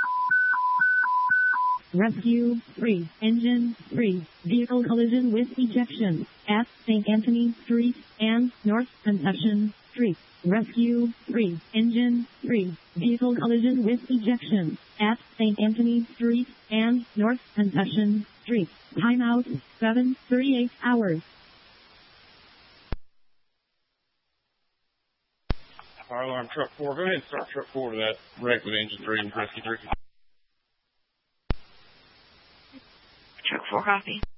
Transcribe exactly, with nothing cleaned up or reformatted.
Rescue three, engine three, vehicle collision with ejection at Saint Anthony Street and North Conception Street. Rescue three, engine three, vehicle collision with ejection at Saint Anthony Street and North Conception Street. Timeout seven thirty-eight hours. Fire alarm truck four, go ahead and start truck four to that wreck with engine three and rescue three. Truck four, copy.